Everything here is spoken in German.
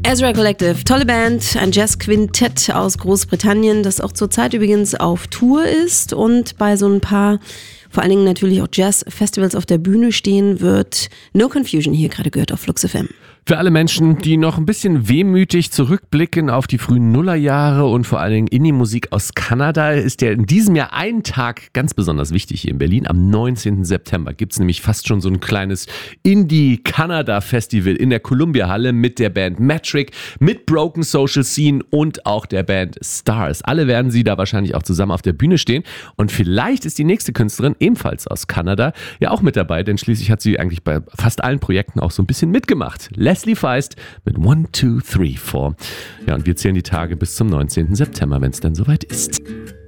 Ezra Collective, tolle Band, ein Jazz-Quintett aus Großbritannien, das auch zurzeit übrigens auf Tour ist und bei so ein paar, vor allen Dingen natürlich auch Jazz-Festivals auf der Bühne stehen wird. No Confusion hier gerade gehört auf Flux FM. Für alle Menschen, die noch ein bisschen wehmütig zurückblicken auf die frühen Nullerjahre und vor allen Dingen Indie-Musik aus Kanada, ist ja in diesem Jahr ein Tag ganz besonders wichtig hier in Berlin. Am 19. September gibt es nämlich fast schon so ein kleines Indie-Kanada-Festival in der Columbia-Halle mit der Band Metric, mit Broken Social Scene und auch der Band Stars. Alle werden sie da wahrscheinlich auch zusammen auf der Bühne stehen. Und vielleicht ist die nächste Künstlerin ebenfalls aus Kanada ja auch mit dabei, denn schließlich hat sie eigentlich bei fast allen Projekten auch so ein bisschen mitgemacht. Leslie Feist mit 1, 2, 3, 4. Ja, und wir zählen die Tage bis zum 19. September, wenn es dann soweit ist.